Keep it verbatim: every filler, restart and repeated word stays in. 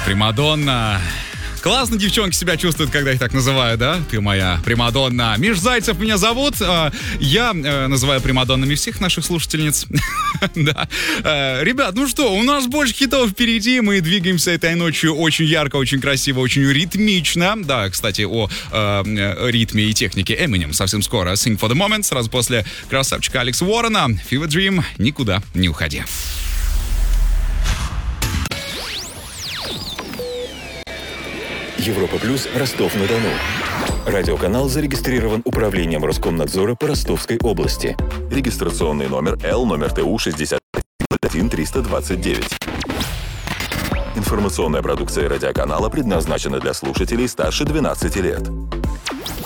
Примадонна. Классно девчонки себя чувствуют, когда их так называют, да? Ты моя примадонна. Миш Зайцев меня зовут. Я называю примадоннами всех наших слушательниц. Да. Ребят, ну что, у нас больше хитов впереди. Мы двигаемся этой ночью очень ярко, очень красиво, очень ритмично. Да, кстати, о ритме и технике Eminem совсем скоро. Sing for the Moment. Сразу после красавчика Алекса Уоррена. Fever Dream. Никуда не уходи. Европа Плюс, Ростов-на-Дону. Радиоканал зарегистрирован Управлением Роскомнадзора по Ростовской области. Регистрационный номер Л, номер Т У шестьдесят один триста двадцать девять. Информационная продукция радиоканала предназначена для слушателей старше двенадцати лет.